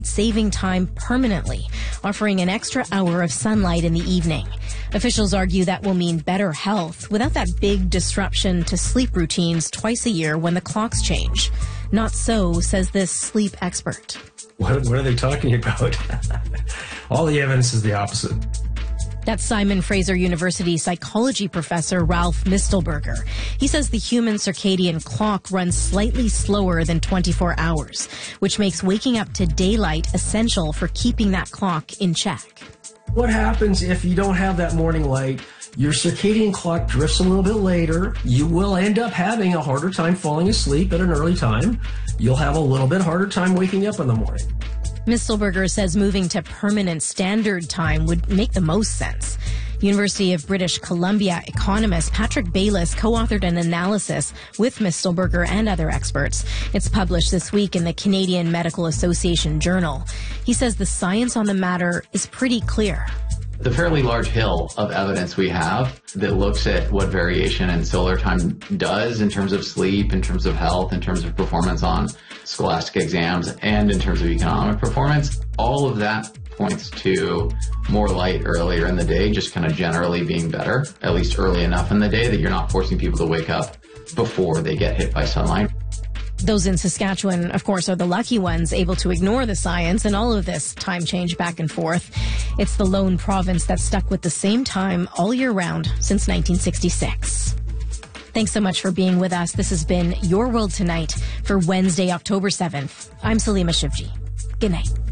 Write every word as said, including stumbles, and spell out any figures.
saving time permanently, offering an extra hour of sunlight in the evening. Officials argue that will mean better health without that big disruption to sleep routines twice a year when the clocks change. Not so, says this sleep expert. What, what are they talking about? All the evidence is the opposite. That's Simon Fraser University psychology professor Ralph Mistelberger. He says the human circadian clock runs slightly slower than twenty-four hours, which makes waking up to daylight essential for keeping that clock in check. What happens if you don't have that morning light? Your circadian clock drifts a little bit later. You will end up having a harder time falling asleep at an early time. You'll have a little bit harder time waking up in the morning. Mistelberger says moving to permanent standard time would make the most sense. University of British Columbia economist Patrick Bayliss co-authored an analysis with Mistelberger and other experts. It's published this week in the Canadian Medical Association Journal. He says the science on the matter is pretty clear. The fairly large hill of evidence we have that looks at what variation in solar time does in terms of sleep, in terms of health, in terms of performance on scholastic exams, and in terms of economic performance, all of that points to more light earlier in the day, just kind of generally being better, at least early enough in the day that you're not forcing people to wake up before they get hit by sunlight. Those in Saskatchewan, of course, are the lucky ones, able to ignore the science and all of this time change back and forth. It's the lone province that's stuck with the same time all year round since nineteen sixty-six. Thanks so much for being with us. This has been Your World Tonight for Wednesday, October seventh. I'm Salima Shivji. Good night.